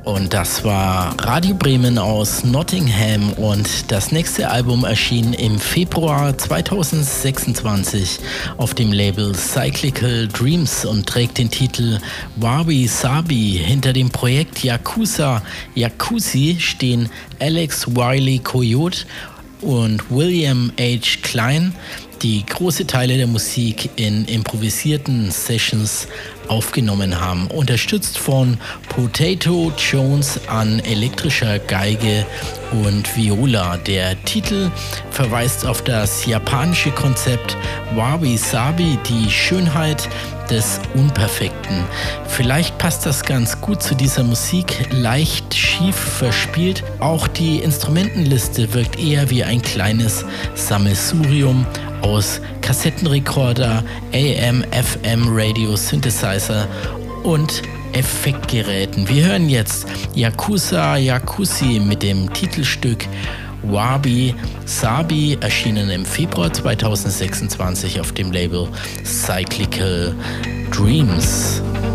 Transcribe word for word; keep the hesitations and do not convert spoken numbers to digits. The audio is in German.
Und das war Radio Bremen aus Nottingham und das nächste Album erschien im Februar zweitausendsechsundzwanzig auf dem Label Cyclical Dreams und trägt den Titel Wabi Sabi. Hinter dem Projekt Yakuza Yakuzi stehen Alex Wiley Coyote und William H. Klein, die große Teile der Musik in improvisierten Sessions aufgenommen haben, unterstützt von Potato Jones an elektrischer Geige und Viola. Der Titel verweist auf das japanische Konzept Wabi Sabi, die Schönheit des Unperfekten. Vielleicht passt das ganz gut zu dieser Musik, leicht schief verspielt. Auch die Instrumentenliste wirkt eher wie ein kleines Sammelsurium aus Kassettenrekorder, A M, F M, Radio, Synthesizer und Effektgeräten. Wir hören jetzt Yakuza Yakuzi mit dem Titelstück Wabi Sabi, erschienen im Februar zweitausendsechsundzwanzig auf dem Label Cyclical Dreams.